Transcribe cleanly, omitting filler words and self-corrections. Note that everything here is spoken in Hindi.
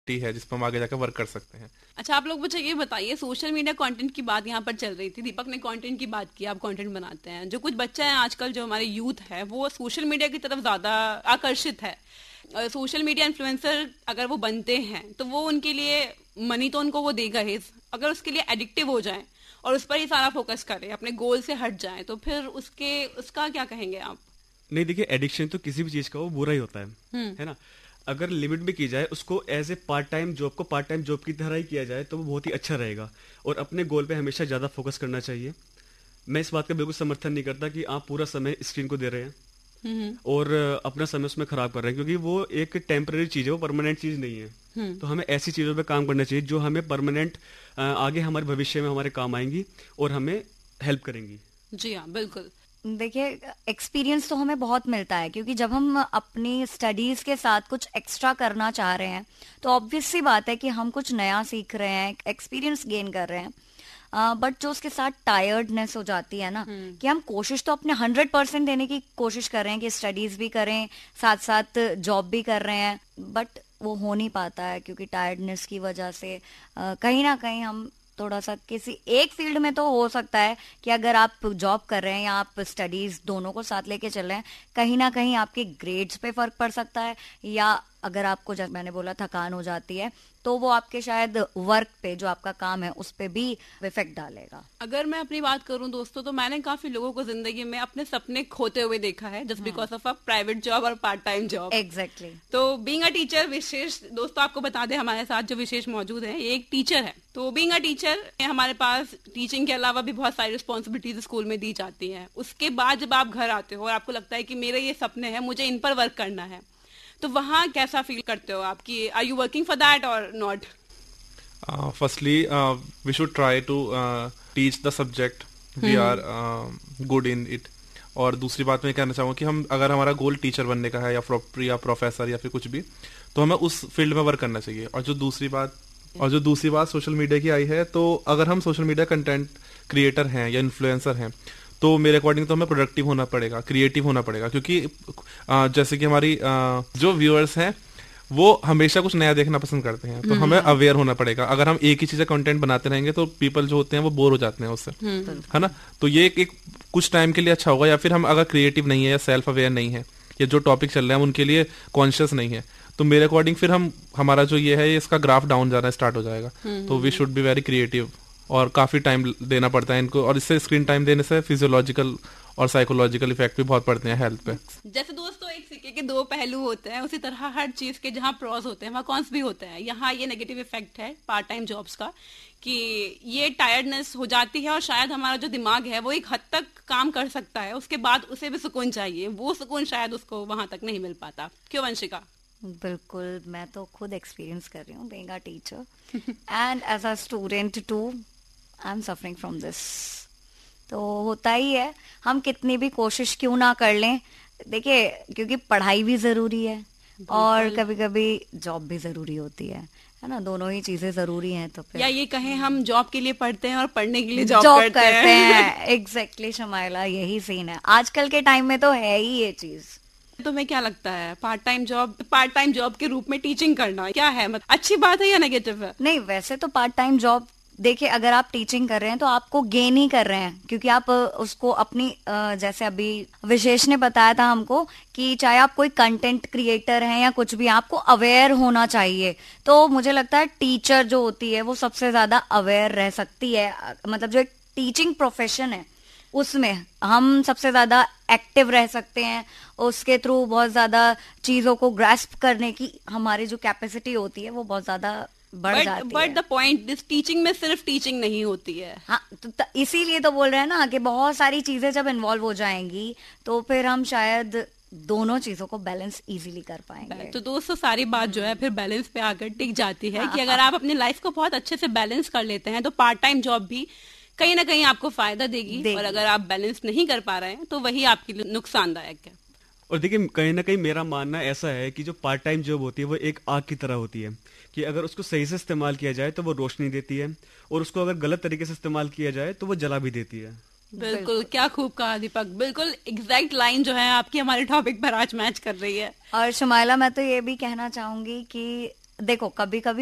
है जिस पर हम आगे जाकर वर्क कर सकते हैं। अच्छा, आप लोग मुझे ये बताइए, सोशल मीडिया कंटेंट की बात यहाँ पर चल रही थी, दीपक ने कंटेंट की बात की, आप कंटेंट बनाते हैं। जो कुछ बच्चा है आजकल, जो हमारे यूथ है, वो सोशल मीडिया की तरफ ज्यादा आकर्षित है। सोशल मीडिया इन्फ्लुएंसर अगर वो बनते हैं तो वो उनके लिए मनी तो उनको वो देगा ही, अगर उसके लिए एडिक्टिव हो जाए और उस पर ही सारा फोकस करे, अपने गोल से हट जाए, तो फिर उसका क्या कहेंगे आप? नहीं, देखिए, एडिक्शन तो किसी भी चीज का वो बुरा ही होता है ना। अगर लिमिट में की जाए, उसको as a part time job को पार्ट टाइम जॉब की तरह ही किया जाए तो वो बहुत ही अच्छा रहेगा। और अपने गोल पे हमेशा ज़्यादा फोकस करना चाहिए। मैं इस बात का बिल्कुल समर्थन नहीं करता कि आप पूरा समय स्क्रीन को दे रहे हैं और अपना समय उसमें खराब कर रहे हैं, क्योंकि वो एक टेम्पररी चीज़ है, वो परमानेंट चीज़ नहीं है। तो हमें ऐसी चीज़ों पे काम करना चाहिए जो हमें परमानेंट आगे हमारे भविष्य में हमारे काम आएंगी और हमें हेल्प करेंगी। जी हाँ, बिल्कुल। देखिए, एक्सपीरियंस तो हमें बहुत मिलता है, क्योंकि जब हम अपनी स्टडीज के साथ कुछ एक्स्ट्रा करना चाह रहे हैं तो ऑब्वियस सी बात है कि हम कुछ नया सीख रहे हैं, एक्सपीरियंस गेन कर रहे हैं। बट जो उसके साथ टायर्डनेस हो जाती है ना, कि हम कोशिश तो अपने 100% देने की कोशिश कर रहे हैं कि स्टडीज भी करें, साथ साथ जॉब भी कर रहे हैं, बट वो हो नहीं पाता है क्योंकि टायर्डनेस की वजह से कहीं ना कहीं हम थोड़ा सा किसी एक फील्ड में तो हो सकता है कि अगर आप जॉब कर रहे हैं या आप स्टडीज दोनों को साथ लेके चल रहे हैं, कहीं ना कहीं आपके ग्रेड्स पे फर्क पड़ सकता है, या अगर आपको, जैसे मैंने बोला, थकान हो जाती है तो वो आपके शायद वर्क पे, जो आपका काम है, उस पे भी इफेक्ट डालेगा। अगर मैं अपनी बात करूं दोस्तों, तो मैंने काफी लोगों को जिंदगी में अपने सपने खोते हुए देखा है, just because of a private job और पार्ट टाइम जॉब। एग्जैक्टली। तो बीइंग अ टीचर, विशेष दोस्तों आपको बता दें, हमारे साथ जो विशेष मौजूद है, ये एक टीचर है। तो बीइंग अ टीचर हमारे पास टीचिंग के अलावा भी बहुत सारी रिस्पॉन्सिबिलिटीज स्कूल में दी जाती है। उसके बाद जब आप घर आते हो और आपको लगता है कि मेरे ये सपने हैं, मुझे इन पर वर्क करना है, तो वहाँ कैसा फील करते हो आप कि are you working for that और not? Firstly, we should try to teach the subject we are good in it. और दूसरी बात मैं कहना चाहूँगा कि हम, अगर हमारा गोल टीचर बनने का है या प्रोफेसर या फिर कुछ भी, तो हमें उस फील्ड में वर्क करना चाहिए। और जो दूसरी बात सोशल मीडिया की आई है, तो अगर हम सोशल मीडिया कंटेंट क्रिएटर हैं या इन्फ्लुएंसर हैं, तो मेरे अकॉर्डिंग तो हमें प्रोडक्टिव होना पड़ेगा, क्रिएटिव होना पड़ेगा, क्योंकि जैसे कि हमारी जो व्यूअर्स हैं वो हमेशा कुछ नया देखना पसंद करते हैं, तो हमें अवेयर होना पड़ेगा। अगर हम एक ही चीज़ कंटेंट बनाते रहेंगे तो पीपल जो होते हैं वो बोर हो जाते हैं उससे, है ना। तो ये एक कुछ टाइम के लिए अच्छा होगा। या फिर हम अगर क्रिएटिव नहीं है या सेल्फ अवेयर नहीं है, या जो टॉपिक चल रहे हैं उनके लिए कॉन्शियस नहीं है, तो मेरे अकॉर्डिंग फिर हमारा जो ये है, इसका ग्राफ डाउन जाना स्टार्ट हो जाएगा। तो we should be very creative, और काफ़ी टाइम देना पड़ता है इनको, और इससे स्क्रीन टाइम देने से फिजियोलॉजिकल और साइकोलॉजिकल इफेक्ट भी बहुत पड़ते हैं हेल्थ पे। जैसे दोस्तों, एक सिक्के के दो पहलू होते हैं, उसी तरह हर चीज के जहाँ प्रॉस होते हैं वहाँ कॉन्स भी होते हैं। यहाँ ये नेगेटिव इफेक्ट है पार्ट टाइम जॉब्स का कि ये टायर्डनेस हो जाती है, और शायद हमारा जो दिमाग है वो एक हद तक काम कर सकता है, उसके बाद उसे भी सुकून चाहिए, वो सुकून शायद उसको वहां तक नहीं मिल पाता। क्यों वंशिका? बिल्कुल, मैं तो खुद एक्सपीरियंस कर रही हूँ being a teacher and as a student to, I am suffering from this. तो होता ही है, हम कितनी भी कोशिश क्यों ना कर लें, देखिए, क्योंकि पढ़ाई भी जरूरी है और कभी कभी जॉब भी जरूरी होती है ना, दोनों ही चीजें जरूरी हैं। तो फिर, या ये कहें, हम जॉब के लिए पढ़ते हैं और पढ़ने के लिए जॉब करते हैं। एग्जैक्टली शमाइला, यही सीन है आजकल के टाइम में, तो है ही ये चीज। तुम्हें क्या लगता है, पार्ट टाइम जॉब के रूप में टीचिंग करना क्या है, मतलब अच्छी बात है या नेगेटिव है? नहीं, वैसे तो पार्ट टाइम जॉब, देखिए, अगर आप टीचिंग कर रहे हैं तो आपको गेन ही कर रहे हैं, क्योंकि आप उसको अपनी, जैसे अभी विशेष ने बताया था हमको कि चाहे आप कोई कंटेंट क्रिएटर हैं या कुछ भी, आपको अवेयर होना चाहिए। तो मुझे लगता है टीचर जो होती है वो सबसे ज्यादा अवेयर रह सकती है, मतलब जो एक टीचिंग प्रोफेशन है उसमें हम सबसे ज्यादा एक्टिव रह सकते हैं, उसके थ्रू बहुत ज्यादा चीजों को ग्रास्प करने की हमारी जो कैपेसिटी होती है वो बहुत ज्यादा बढ़ जाती है। But the point, this teaching में सिर्फ टीचिंग नहीं होती है। हाँ, तो इसीलिए तो बोल रहे हैं ना कि बहुत सारी चीजें जब इन्वॉल्व हो जाएंगी तो फिर हम शायद दोनों चीजों को बैलेंस इजीली कर पाएंगे। तो दोस्तों, सारी बात जो है फिर बैलेंस पे आकर टिक जाती है कि अगर आप अपनी लाइफ को बहुत अच्छे से बैलेंस कर लेते हैं तो पार्ट टाइम जॉब भी कहीं ना कहीं आपको फायदा देगी। और अगर आप बैलेंस नहीं कर पा रहे हैं तो वही आपके लिए नुकसानदायक है। और देखिए, कहीं ना कहीं मेरा मानना ऐसा है कि जो पार्ट टाइम जॉब होती है वो एक आग की तरह होती है, कि अगर उसको सही से इस्तेमाल किया जाए तो वो रोशनी देती है, और उसको अगर गलत तरीके से इस्तेमाल किया जाए तो वो जला भी देती है। बिल्कुल, क्या खूब कहा दीपक, बिल्कुल एग्जैक्ट लाइन जो है आपकी हमारे टॉपिक पर आज मैच कर रही है। और शमाइला, मैं तो ये भी कहना चाहूंगी कि देखो कभी कभी